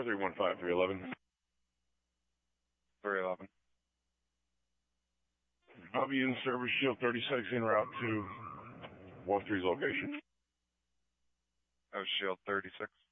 315-311. 311. I'll be in service, Shield 36, en route to Wolf 3's location. Oh, Shield 36.